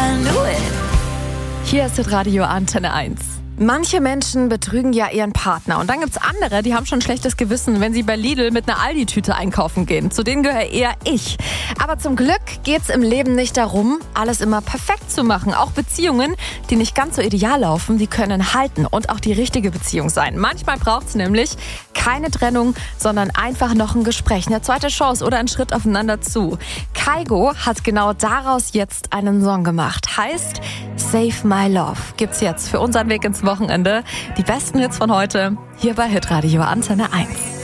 I knew it. Hier ist Radio Antenne 1. Manche Menschen betrügen ja ihren Partner und dann gibt's andere, die haben schon ein schlechtes Gewissen, wenn sie bei Lidl mit einer Aldi-Tüte einkaufen gehen. Zu denen gehöre eher ich. Aber zum Glück geht's im Leben nicht darum, alles immer perfekt zu machen. Auch Beziehungen, die nicht ganz so ideal laufen, die können halten und auch die richtige Beziehung sein. Manchmal braucht's nämlich keine Trennung, sondern einfach noch ein Gespräch, eine zweite Chance oder einen Schritt aufeinander zu. Kygo hat genau daraus jetzt einen Song gemacht. Heißt Save My Love. Gibt's jetzt für unseren Weg ins Wochenende. Die besten Hits von heute hier bei Hitradio Antenne 1.